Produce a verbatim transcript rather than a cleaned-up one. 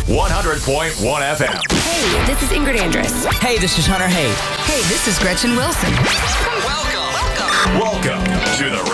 one hundred point one F M. Hey, this is Ingrid Andress. Hey, this is Hunter Hay. Hey, this is Gretchen Wilson. Welcome. Welcome. Welcome to the